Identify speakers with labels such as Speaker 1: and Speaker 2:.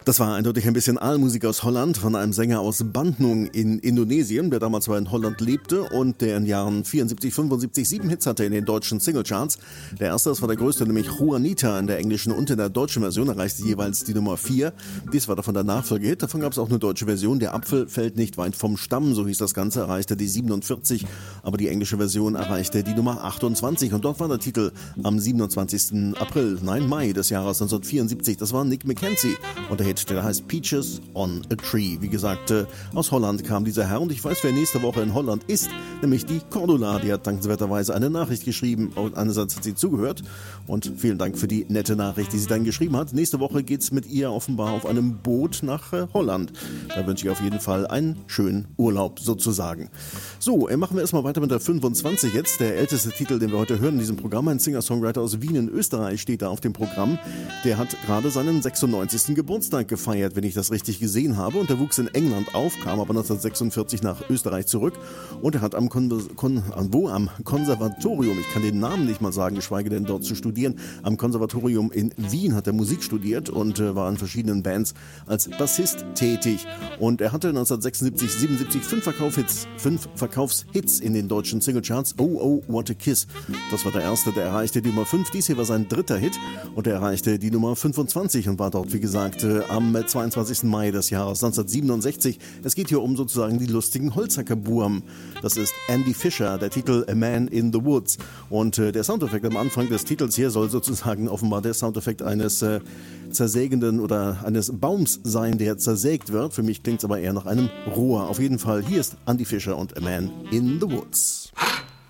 Speaker 1: Das war eindeutig ein bisschen Aalmusik aus Holland von einem Sänger aus Bandung in Indonesien, der damals zwar in Holland lebte und der in Jahren 74, 75 7 Hits hatte in den deutschen Singlecharts. Der erste, das war der größte, nämlich Juanita in der englischen und in der deutschen Version, erreichte jeweils die Nummer 4. Dies war davon der Nachfolgehit, davon gab es auch eine deutsche Version. Der Apfel fällt nicht weit vom Stamm, so hieß das Ganze, erreichte die 47, aber die englische Version erreichte die Nummer 28 und dort war der Titel am 27. Mai des Jahres 1974. Das war Nick McKenzie und der der heißt Peaches on a Tree. Wie gesagt, aus Holland kam dieser Herr und ich weiß, wer nächste Woche in Holland ist, nämlich die Cordula. Die hat dankenswerterweise eine Nachricht geschrieben und einerseits hat sie zugehört und vielen Dank für die nette Nachricht, die sie dann geschrieben hat. Nächste Woche geht es mit ihr offenbar auf einem Boot nach Holland. Da wünsche ich auf jeden Fall einen schönen Urlaub sozusagen. So, machen wir erstmal weiter mit der 25 jetzt. Der älteste Titel, den wir heute hören in diesem Programm, ein Singer-Songwriter aus Wien in Österreich steht da auf dem Programm. Der hat gerade seinen 96. Geburtstag gefeiert, wenn ich das richtig gesehen habe. Und er wuchs in England auf, kam aber 1946 nach Österreich zurück. Und er hat am Konservatorium, ich kann den Namen nicht mal sagen, geschweige denn dort zu studieren, am Konservatorium in Wien hat er Musik studiert und war in verschiedenen Bands als Bassist tätig. Und er hatte 1976, 77 5 Verkaufshits in den deutschen Singlecharts. Oh, oh, what a kiss. Das war der erste, der erreichte die Nummer 5. Dies hier war sein dritter Hit und er erreichte die Nummer 25 und war dort, wie gesagt, am 22. Mai des Jahres 1967. Es geht hier um sozusagen die lustigen Holzhackerburm. Das ist Andy Fisher, der Titel A Man in the Woods. Und der Soundeffekt am Anfang des Titels hier soll sozusagen offenbar der Soundeffekt eines zersägenden oder eines Baums sein, der zersägt wird. Für mich klingt es aber eher nach einem Rohr. Auf jeden Fall, hier ist Andy Fisher und A Man in the Woods.